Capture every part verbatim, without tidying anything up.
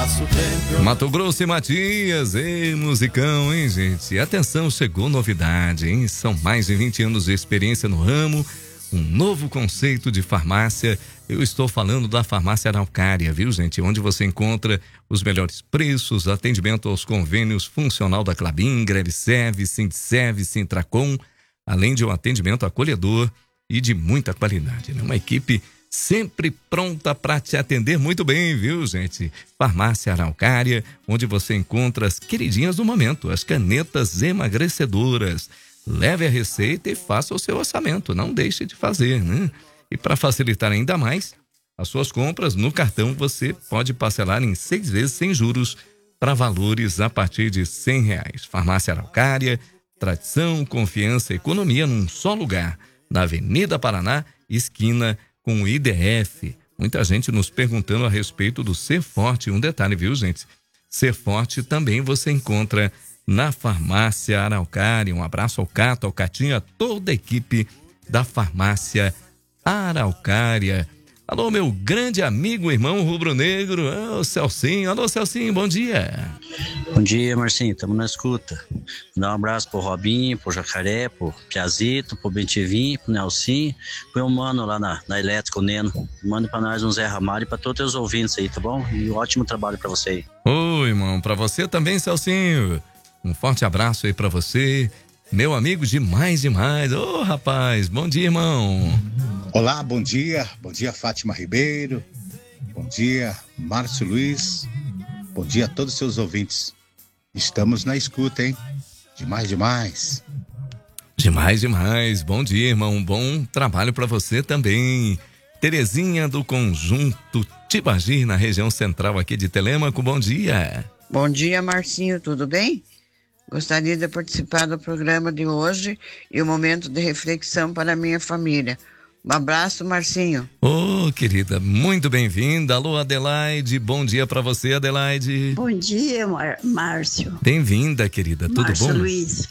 passo tempo. Mato Grosso e Matias, ei, musicão, hein, gente? Atenção, chegou novidade, hein? São mais de vinte anos de experiência no ramo, um novo conceito de farmácia. Eu estou falando da Farmácia Araucária, viu, gente? Onde você encontra os melhores preços, atendimento aos convênios funcional da Klabin, Greliserve, Sindserve, Sintracom, além de um atendimento acolhedor e de muita qualidade, né? Uma equipe sempre pronta para te atender muito bem, viu, gente? Farmácia Araucária, onde você encontra as queridinhas do momento, as canetas emagrecedoras. Leve a receita e faça o seu orçamento, não deixe de fazer, né? E para facilitar ainda mais, as suas compras no cartão você pode parcelar em seis vezes sem juros para valores a partir de cem reais. Farmácia Araucária, tradição, confiança e economia num só lugar, na Avenida Paraná, esquina com o I D F. Muita gente nos perguntando a respeito do Ser Forte. Um detalhe, viu, gente? Ser Forte também você encontra na Farmácia Araucária. Um abraço ao Cato, ao Catinho, a toda a equipe da Farmácia Araucária. Alô, meu grande amigo, irmão rubro-negro, ô Celcinho. Alô, Celcinho, bom dia. Bom dia, Marcinho, estamos na escuta. Dá um abraço pro Robinho, pro Jacaré, pro Piazito, pro Bentivinho, pro Nelsinho, pro meu mano lá na, na Elétrica, o Neno. Manda pra nós um Zé Ramalho e pra todos os ouvintes aí, tá bom? E um ótimo trabalho pra você aí. Ô, irmão, pra você também, Celcinho. Um forte abraço aí pra você. Meu amigo demais, demais. Ô, rapaz, bom dia, irmão. Olá, bom dia. Bom dia, Fátima Ribeiro. Bom dia, Márcio Luiz. Bom dia a todos os seus ouvintes. Estamos na escuta, hein? Demais, demais. Demais, demais. Bom dia, irmão. Um bom trabalho pra você também. Terezinha do Conjunto Tibagi, na região central aqui de Telêmaco. Bom dia. Bom dia, Marcinho. Tudo bem? Gostaria de participar do programa de hoje e um momento de reflexão para a minha família. Um abraço, Marcinho. Ô, oh, querida, muito bem-vinda. Alô, Adelaide, bom dia para você, Adelaide. Bom dia, Mar- Márcio. Bem-vinda, querida, tudo Márcio bom? Márcio Luiz.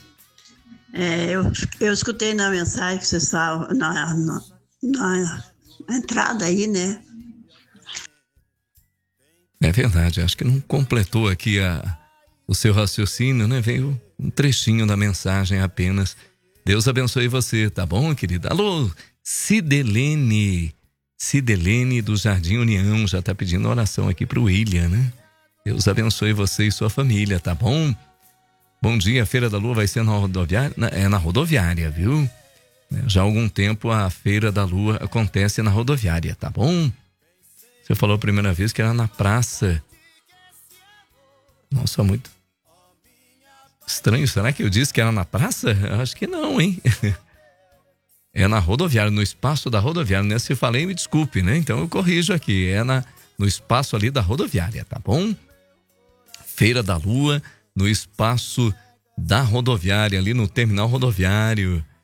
É, eu, eu escutei na mensagem que você estava na, na, na entrada aí, né? É verdade, acho que não completou aqui a... o seu raciocínio, né? Veio um trechinho da mensagem apenas. Deus abençoe você, tá bom, querida? Alô, Cidelene. Cidelene do Jardim União, já tá pedindo oração aqui pro William, né? Deus abençoe você e sua família, tá bom? Bom dia, a Feira da Lua vai ser na rodoviária? É na rodoviária, viu? Já há algum tempo a Feira da Lua acontece na rodoviária, tá bom? Você falou a primeira vez que era na praça. Nossa, muito estranho. Será que eu disse que era na praça? Acho que não, hein? É na rodoviária, no espaço da rodoviária, né? Se falei, me desculpe, né? Então eu corrijo aqui. É na, no espaço ali da rodoviária, tá bom? Feira da Lua, no espaço da rodoviária, ali no terminal rodoviário.